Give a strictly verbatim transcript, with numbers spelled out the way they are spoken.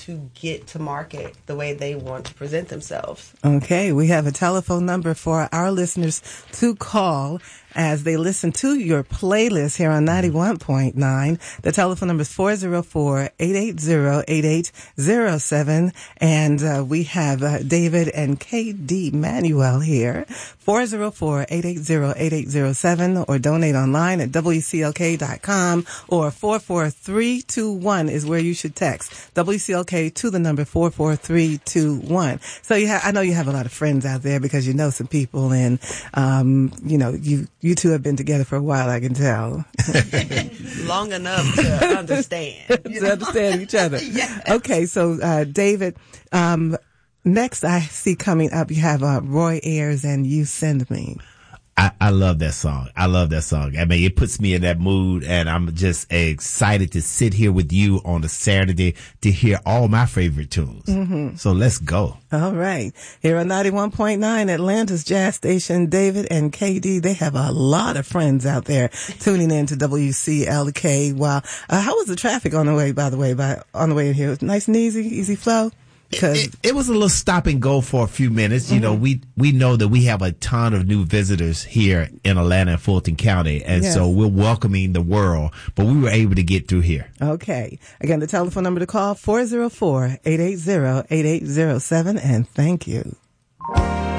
to get to market the way they want to present themselves. Okay, we have a telephone number for our listeners to call as they listen to your playlist here on ninety-one point nine. The telephone number is four oh four, eight eight zero, eight eight zero seven. And uh, we have uh, David and K D Manuel here. four oh four, eight eight zero, eight eight zero seven, or donate online at W C L K dot com, or four four three two one is where you should text. W C L K to the number four four three two one. So you ha- I know you have a lot of friends out there because you know some people, and um, you know, you you two have been together for a while, I can tell. Long enough to understand. To understand each other. Yes. Okay, so uh, David, um, next I see coming up, you have uh, Roy Ayers and You Send Me. I, I love that song. I love that song. I mean, it puts me in that mood, and I'm just excited to sit here with you on a Saturday to hear all my favorite tunes. Mm-hmm. So let's go. All right. Here on ninety-one point nine, Atlanta's Jazz Station, David and K D, they have a lot of friends out there tuning in to W C L K. Wow. Uh, how was the traffic on the way, by the way, by on the way in here? Nice and easy, easy flow? It, it, it was a little stop and go for a few minutes. You mm-hmm. know, we, we know that we have a ton of new visitors here in Atlanta and Fulton County. And yes. so we're welcoming the world, but we were able to get through here. Okay. Again, the telephone number to call, four oh four, eight eight zero, eight eight zero seven. And thank you.